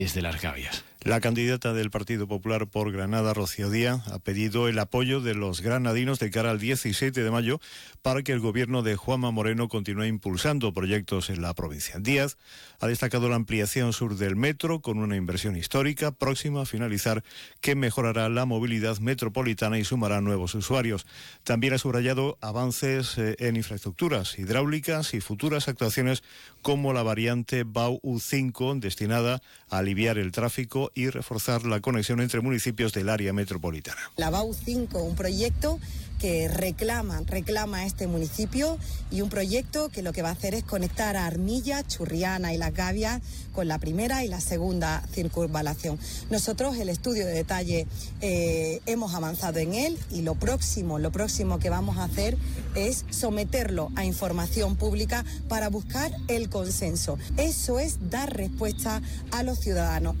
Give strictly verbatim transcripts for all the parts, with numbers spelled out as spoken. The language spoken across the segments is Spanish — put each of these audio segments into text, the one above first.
desde Las Gavias. La candidata del Partido Popular por Granada, Rocío Díaz, ha pedido el apoyo de los granadinos de cara al diecisiete de mayo para que el gobierno de Juanma Moreno continúe impulsando proyectos en la provincia. Díaz ha destacado la ampliación sur del metro con una inversión histórica próxima a finalizar que mejorará la movilidad metropolitana y sumará nuevos usuarios. También ha subrayado avances en infraestructuras hidráulicas y futuras actuaciones como la variante B A U U cinco destinada a aliviar el tráfico y reforzar la conexión entre municipios del área metropolitana. La B A U cinco, un proyecto que reclama, reclama este municipio y un proyecto que lo que va a hacer es conectar a Armilla, Churriana y Las Gavias con la primera y la segunda circunvalación. Nosotros el estudio de detalle eh, hemos avanzado en él y lo próximo, lo próximo que vamos a hacer es someterlo a información pública para buscar el consenso. Eso es dar respuesta a los ciudadanos.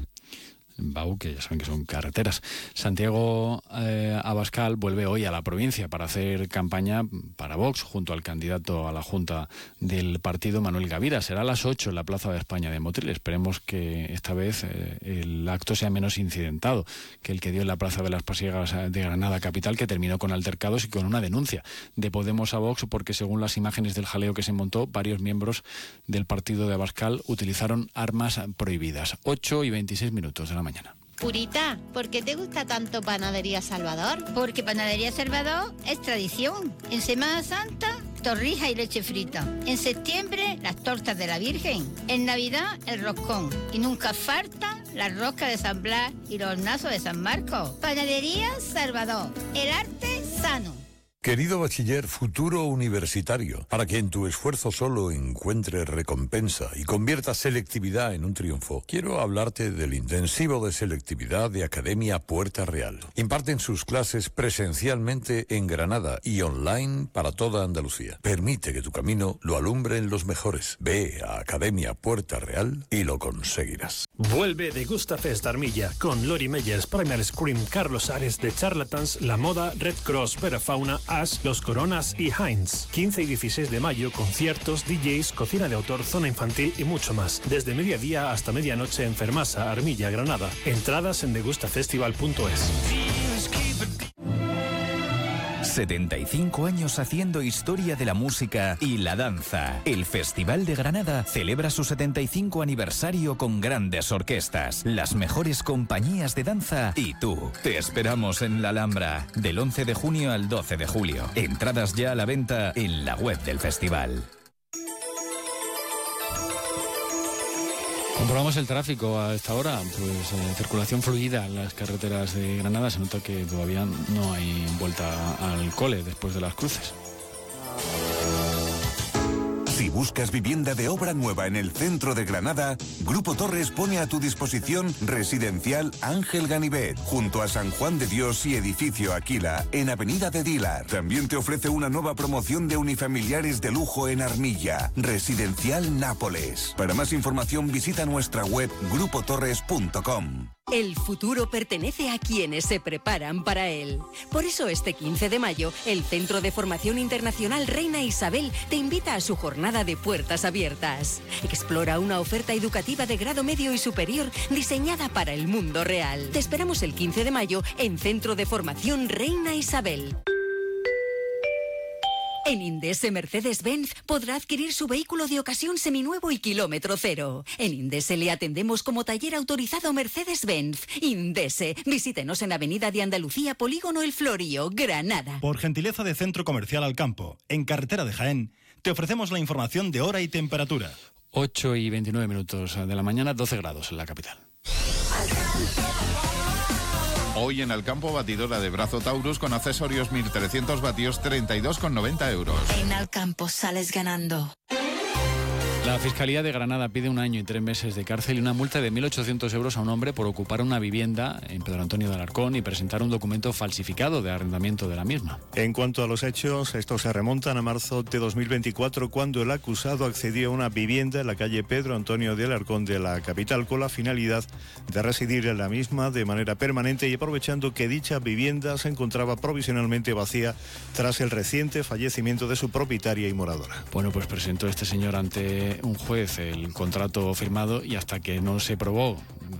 B A U, que ya saben que son carreteras. Santiago eh, Abascal vuelve hoy a la provincia para hacer campaña para Vox junto al candidato a la Junta del partido, Manuel Gavira. Será a las ocho en la Plaza de España de Motril. Esperemos que esta vez eh, el acto sea menos incidentado que el que dio en la Plaza de las Pasiegas de Granada capital, que terminó con altercados y con una denuncia de Podemos a Vox porque, según las imágenes del jaleo que se montó, varios miembros del partido de Abascal utilizaron armas prohibidas. ocho y veintiséis minutos de la mañana. Purita, ¿por qué te gusta tanto Panadería Salvador? Porque Panadería Salvador es tradición. En Semana Santa, torrija y leche frita. En septiembre, las tortas de la Virgen. En Navidad, el roscón. Y nunca falta la rosca de San Blas y los hornazos de San Marcos. Panadería Salvador, el arte sano. Querido bachiller futuro universitario, para que en tu esfuerzo solo encuentres recompensa y conviertas selectividad en un triunfo, quiero hablarte del intensivo de selectividad de Academia Puerta Real. Imparten sus clases presencialmente en Granada y online para toda Andalucía. Permite que tu camino lo alumbren los mejores. Ve a Academia Puerta Real y lo conseguirás. Vuelve Degusta Fest Armilla con Lori Meyers, Primal Scream, Carlos Ares, The Charlatans, La Moda, Red Cross, Vera Fauna, Ash, Los Coronas y Heinz. quince y dieciséis de mayo, conciertos, D Js, cocina de autor, zona infantil y mucho más. Desde mediodía hasta medianoche en Fermasa, Armilla, Granada. Entradas en degustafestival punto es. setenta y cinco años haciendo historia de la música y la danza. El Festival de Granada celebra su setenta y cinco aniversario con grandes orquestas, las mejores compañías de danza y tú. Te esperamos en la Alhambra del once de junio al doce de julio. Entradas ya a la venta en la web del festival. Comprobamos el tráfico a esta hora, pues eh, circulación fluida en las carreteras de Granada. Se nota que todavía no hay vuelta al cole después de las cruces. Si buscas vivienda de obra nueva en el centro de Granada, Grupo Torres pone a tu disposición Residencial Ángel Ganivet, junto a San Juan de Dios y Edificio Aquila, en Avenida de Dilar. También te ofrece una nueva promoción de unifamiliares de lujo en Armilla, Residencial Nápoles. Para más información visita nuestra web grupo torres punto com. El futuro pertenece a quienes se preparan para él. Por eso este quince de mayo, el Centro de Formación Internacional Reina Isabel te invita a su jornada de puertas abiertas. Explora una oferta educativa de grado medio y superior diseñada para el mundo real. Te esperamos el quince de mayo en Centro de Formación Reina Isabel. En Indese Mercedes-Benz podrá adquirir su vehículo de ocasión seminuevo y kilómetro cero. En Indese le atendemos como taller autorizado Mercedes-Benz. Indese, visítenos en Avenida de Andalucía, Polígono El Florío, Granada. Por gentileza de Centro Comercial Alcampo, en carretera de Jaén, te ofrecemos la información de hora y temperatura. ocho y veintinueve minutos de la mañana, doce grados en la capital. Hoy en Alcampo, batidora de brazo Taurus con accesorios mil trescientos vatios, treinta y dos con noventa euros. En Alcampo sales ganando. La Fiscalía de Granada pide un año y tres meses de cárcel y una multa de mil ochocientos euros a un hombre por ocupar una vivienda en Pedro Antonio de Alarcón y presentar un documento falsificado de arrendamiento de la misma. En cuanto a los hechos, estos se remontan a marzo de dos mil veinticuatro, cuando el acusado accedió a una vivienda en la calle Pedro Antonio de Alarcón de la capital con la finalidad de residir en la misma de manera permanente y aprovechando que dicha vivienda se encontraba provisionalmente vacía tras el reciente fallecimiento de su propietaria y moradora. Bueno, pues presentó este señor ante un juez el contrato firmado y hasta que no se probó